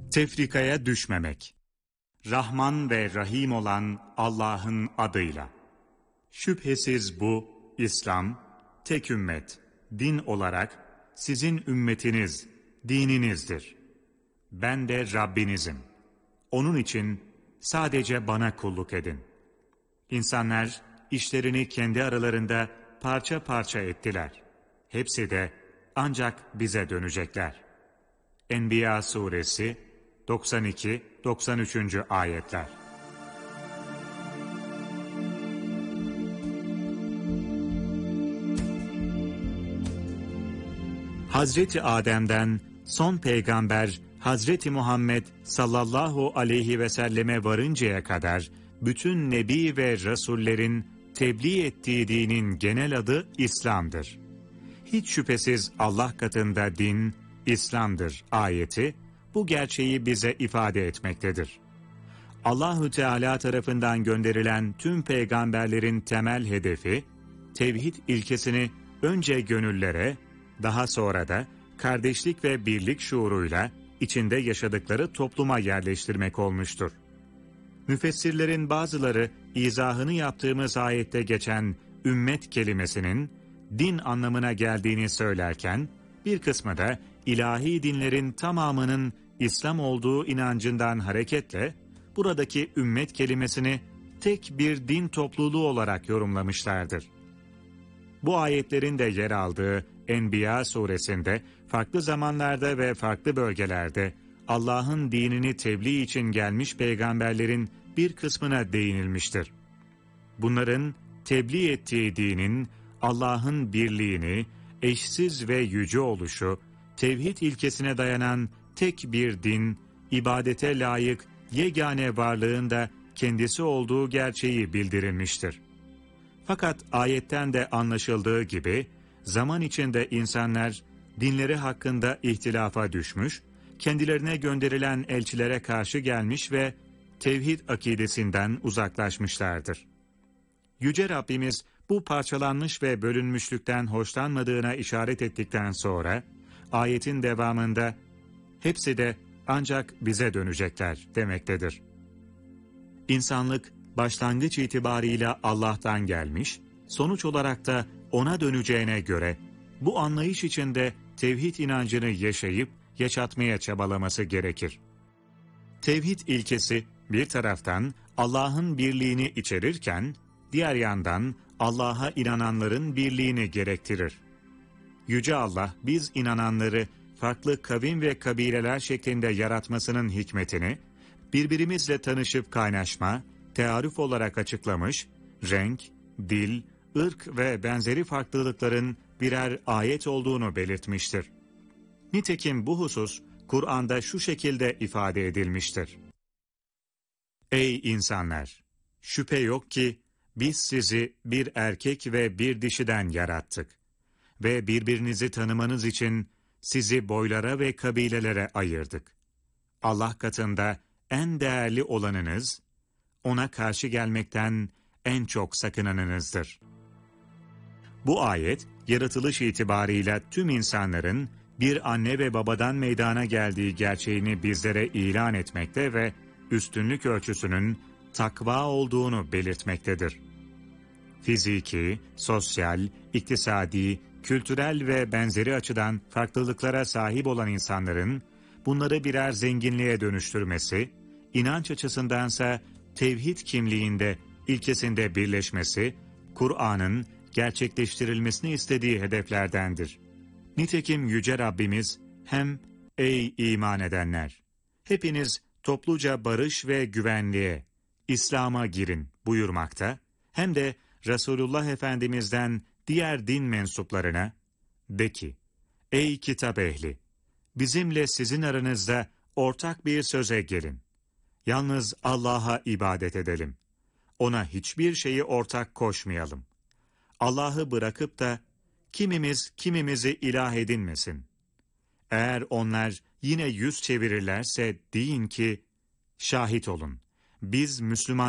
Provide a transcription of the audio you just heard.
Tefrikaya düşmemek. Rahman ve Rahim olan Allah'ın adıyla. Şüphesiz bu, İslam, tek ümmet, din olarak sizin ümmetiniz, dininizdir. Ben de Rabbinizim. Onun için sadece bana kulluk edin. İnsanlar işlerini kendi aralarında parça parça ettiler. Hepsi de ancak bize dönecekler. Enbiya suresi 92-93. ayetler. Hazreti Adem'den son peygamber Hazreti Muhammed sallallahu aleyhi ve selleme varıncaya kadar bütün nebi ve rasullerin tebliğ ettiği dinin genel adı İslam'dır. Hiç şüphesiz Allah katında din, İslam'dır ayeti bu gerçeği bize ifade etmektedir. Allahü Teala tarafından gönderilen tüm peygamberlerin temel hedefi, tevhid ilkesini önce gönüllere, daha sonra da kardeşlik ve birlik şuuruyla içinde yaşadıkları topluma yerleştirmek olmuştur. Müfessirlerin bazıları izahını yaptığımız ayette geçen ümmet kelimesinin din anlamına geldiğini söylerken, bir kısmı da ilahi dinlerin tamamının İslam olduğu inancından hareketle buradaki ümmet kelimesini tek bir din topluluğu olarak yorumlamışlardır. Bu ayetlerin de yer aldığı Enbiya suresinde farklı zamanlarda ve farklı bölgelerde Allah'ın dinini tebliğ için gelmiş peygamberlerin bir kısmına değinilmiştir. Bunların tebliğ ettiği dinin Allah'ın birliğini, eşsiz ve yüce oluşu, tevhid ilkesine dayanan tek bir din, ibadete layık yegane varlığın da kendisi olduğu gerçeği bildirilmiştir. Fakat ayetten de anlaşıldığı gibi, zaman içinde insanlar dinleri hakkında ihtilafa düşmüş, kendilerine gönderilen elçilere karşı gelmiş ve tevhid akidesinden uzaklaşmışlardır. Yüce Rabbimiz bu parçalanmış ve bölünmüşlükten hoşlanmadığına işaret ettikten sonra, ayetin devamında hepsi de ancak bize dönecekler demektedir. İnsanlık başlangıç itibarıyla Allah'tan gelmiş, sonuç olarak da ona döneceğine göre bu anlayış içinde tevhid inancını yaşayıp yaşatmaya çabalaması gerekir. Tevhid ilkesi bir taraftan Allah'ın birliğini içerirken, diğer yandan Allah'a inananların birliğini gerektirir. Yüce Allah biz inananları farklı kavim ve kabileler şeklinde yaratmasının hikmetini, birbirimizle tanışıp kaynaşma, tearruf olarak açıklamış, renk, dil, ırk ve benzeri farklılıkların birer ayet olduğunu belirtmiştir. Nitekim bu husus Kur'an'da şu şekilde ifade edilmiştir. Ey insanlar! Şüphe yok ki biz sizi bir erkek ve bir dişiden yarattık ve birbirinizi tanımanız için sizi boylara ve kabilelere ayırdık. Allah katında en değerli olanınız, ona karşı gelmekten en çok sakınanınızdır. Bu ayet, yaratılış itibarıyla tüm insanların bir anne ve babadan meydana geldiği gerçeğini bizlere ilan etmekte ve üstünlük ölçüsünün takva olduğunu belirtmektedir. Fiziki, sosyal, iktisadi, kültürel ve benzeri açıdan farklılıklara sahip olan insanların bunları birer zenginliğe dönüştürmesi, inanç açısındansa tevhid kimliğinde, ilkesinde birleşmesi, Kur'an'ın gerçekleştirilmesini istediği hedeflerdendir. Nitekim Yüce Rabbimiz hem ''Ey iman edenler! Hepiniz topluca barış ve güvenliğe, İslam'a girin'' buyurmakta, hem de Resulullah Efendimiz'den diğer din mensuplarına, de ki, ''Ey kitap ehli! Bizimle sizin aranızda ortak bir söze gelin. Yalnız Allah'a ibadet edelim. Ona hiçbir şeyi ortak koşmayalım. Allah'ı bırakıp da kimimiz kimimizi ilah edinmesin. Eğer onlar yine yüz çevirirlerse deyin ki, şahit olun, biz Müslüman